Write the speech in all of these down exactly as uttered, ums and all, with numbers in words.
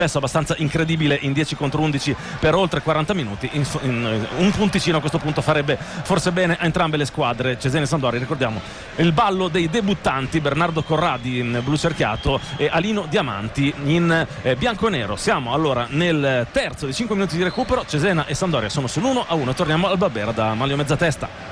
abbastanza incredibile in dieci contro undici per oltre quaranta minuti. In, in, un punticino a questo punto farebbe forse bene a entrambe le squadre, Cesena e Sampdoria. Ricordiamo il ballo dei debuttanti, Bernardo Corradi in blu cerchiato e Alino Diamanti in eh, bianco-nero. Siamo allora nel terzo di cinque minuti di recupero, Cesena e Sampdoria sono sull'uno a uno. Torniamo al Barbera da Manlio Mezzatesta,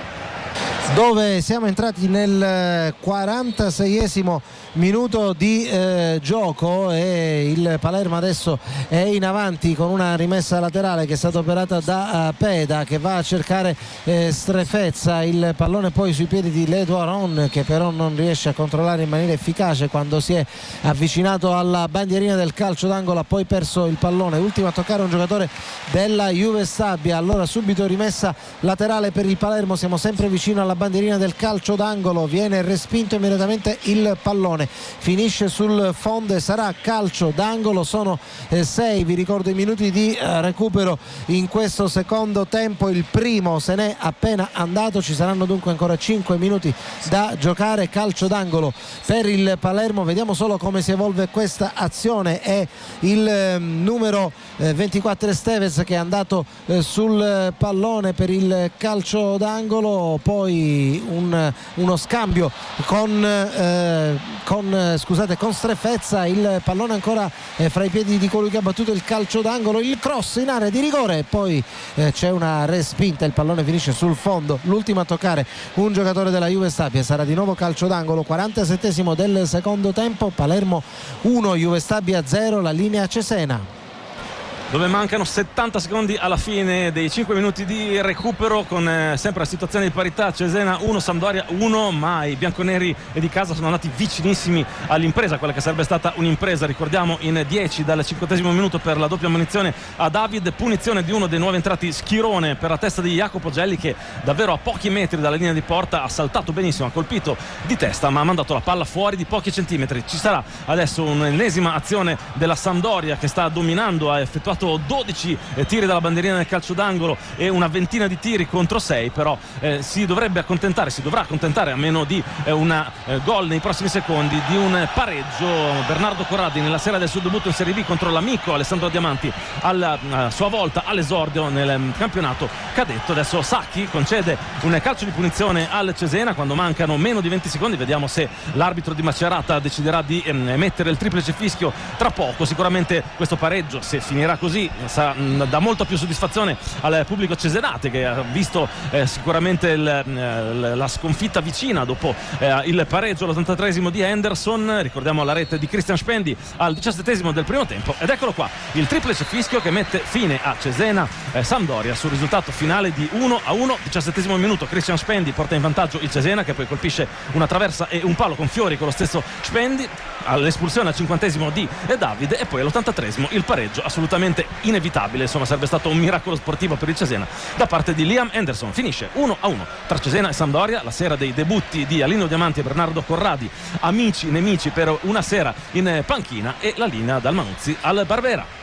dove siamo entrati nel quarantaseiesimo minuto di eh, gioco e il Palermo adesso è in avanti con una rimessa laterale che è stata operata da uh, Peda, che va a cercare eh, Strefezza. Il pallone poi sui piedi di Ledoiron, che però non riesce a controllare in maniera efficace quando si è avvicinato alla bandierina del calcio d'angolo, ha poi perso il pallone. Ultimo a toccare un giocatore della Juve Stabia. Allora subito rimessa laterale per il Palermo, siamo sempre vicino alla bandierina del calcio d'angolo, viene respinto immediatamente il pallone, finisce sul fondo e sarà calcio d'angolo. Sono eh, sei, vi ricordo, i minuti di eh, recupero in questo secondo tempo, il primo se n'è appena andato, ci saranno dunque ancora cinque minuti da giocare. Calcio d'angolo per il Palermo, vediamo solo come si evolve questa azione. È il eh, numero eh, ventiquattro Esteves che è andato eh, sul pallone per il calcio d'angolo, poi un, uno scambio con, eh, con, scusate, con Strefezza, il pallone ancora eh, fra i piedi di colui che ha battuto il calcio d'angolo, il cross in area di rigore e poi eh, c'è una respinta, il pallone finisce sul fondo. L'ultimo a toccare un giocatore della Juve Stabia, sarà di nuovo calcio d'angolo. quarantasettesimo del secondo tempo, Palermo uno Juve Stabia zero, la linea Cesena, dove mancano settanta secondi alla fine dei cinque minuti di recupero, con eh, sempre la situazione di parità, Cesena uno Sampdoria uno, ma i bianconeri di casa sono andati vicinissimi all'impresa, quella che sarebbe stata un'impresa, ricordiamo, in dieci dal cinquantesimo minuto per la doppia munizione a David, punizione di uno dei nuovi entrati, Schirone, per la testa di Jacopo Gelli, che davvero a pochi metri dalla linea di porta ha saltato benissimo, ha colpito di testa ma ha mandato la palla fuori di pochi centimetri. Ci sarà adesso un'ennesima azione della Sampdoria che sta dominando, ha effettuato dodici eh, tiri dalla bandierina del calcio d'angolo e una ventina di tiri contro sei, però eh, si dovrebbe accontentare, si dovrà accontentare, a meno di eh, una eh, gol nei prossimi secondi, di un pareggio. Bernardo Corradi nella sera del suo debutto in Serie B contro l'amico Alessandro Diamanti, alla a sua volta all'esordio nel um, campionato cadetto. Adesso Sacchi concede un calcio di punizione al Cesena quando mancano meno di venti secondi, vediamo se l'arbitro di Macerata deciderà di ehm, emettere il triplice fischio tra poco. Sicuramente questo pareggio, se finirà così, Sa, dà molta più soddisfazione al pubblico cesenate, che ha visto eh, sicuramente il, eh, la sconfitta vicina dopo eh, il pareggio all'ottantatreesimo di Henderson. Ricordiamo la rete di Christian Spendi al diciassettesimo del primo tempo, ed eccolo qua il triplice fischio che mette fine a Cesena eh, Sampdoria sul risultato finale di uno a uno. Diciassettesimo minuto, Christian Spendi porta in vantaggio il Cesena, che poi colpisce una traversa e un palo con Fiori con lo stesso Spendi, all'espulsione al cinquantesimo di David, e poi all'ottantatreesimo il pareggio assolutamente inevitabile, insomma sarebbe stato un miracolo sportivo per il Cesena da parte di Liam Henderson. Finisce uno a uno tra Cesena e Sampdoria, la sera dei debutti di Alino Diamanti e Bernardo Corradi, amici nemici per una sera in panchina, e la linea dal Manuzzi al Barbera.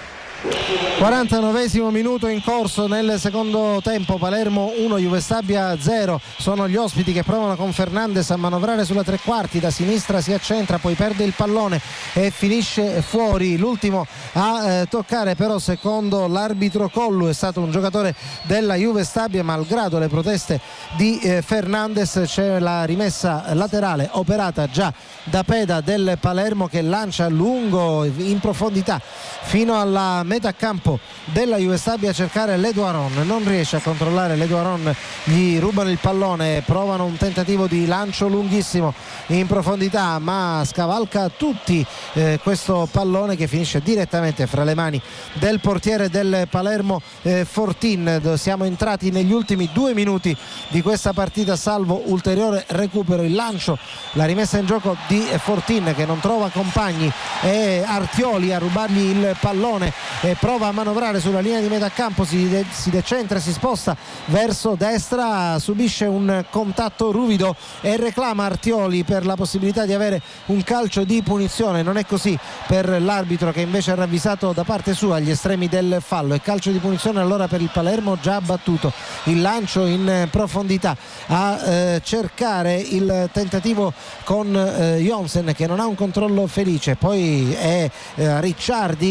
quarantanovesimo minuto in corso nel secondo tempo, Palermo uno Juve Stabia zero. Sono gli ospiti che provano con Fernandes a manovrare sulla tre quarti, da sinistra si accentra, poi perde il pallone e finisce fuori. L'ultimo a eh, toccare però, secondo l'arbitro Collu, è stato un giocatore della Juve Stabia, malgrado le proteste di eh, Fernandes. C'è la rimessa laterale operata già da Peda del Palermo, che lancia lungo in profondità fino alla metà campo della Juve Stabia a cercare Ledoiron, non riesce a controllare Ledoiron, gli rubano il pallone, provano un tentativo di lancio lunghissimo in profondità, ma scavalca tutti eh, questo pallone che finisce direttamente fra le mani del portiere del Palermo, eh, Fortin. Siamo entrati negli ultimi due minuti di questa partita, salvo ulteriore recupero. Il lancio, la rimessa in gioco di Fortin, che non trova compagni, e Artioli a rubargli il pallone e prova a manovrare sulla linea di metà campo, si, de- si decentra, si sposta verso destra, subisce un contatto ruvido e reclama Artioli per la possibilità di avere un calcio di punizione. Non è così per l'arbitro, che invece ha ravvisato da parte sua agli estremi del fallo, e calcio di punizione allora per il Palermo già battuto. Il lancio in profondità a eh, cercare il tentativo con eh, Jonsen, che non ha un controllo felice, poi è eh, Ricciardi